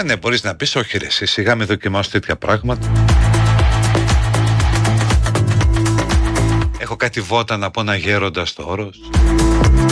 Ναι, μπορείς να πεις, όχι ρε εσύ, σιγά με δοκιμάσω τέτοια πράγματα. Έχω κάτι βότα να πω, να γέροντα στο όρος.